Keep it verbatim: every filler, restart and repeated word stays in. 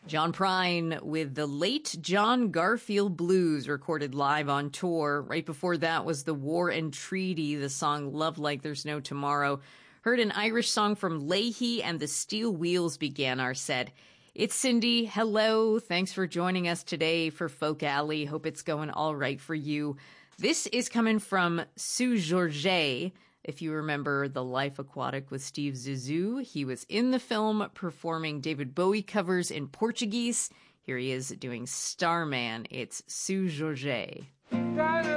John Prine with the Late John Garfield Blues, recorded live on tour. Right before that was the War and Treaty, the song Love Like There's No Tomorrow. Heard an Irish song from Leahy and the Steel Wheels began our set. It's Cindy. Hello. Thanks for joining us today for Folk Alley. Hope it's going all right for you. This is coming from Seu Jorge. If you remember The Life Aquatic with Steve Zissou, he was in the film performing David Bowie covers in Portuguese. Here he is doing Starman. It's Seu Jorge.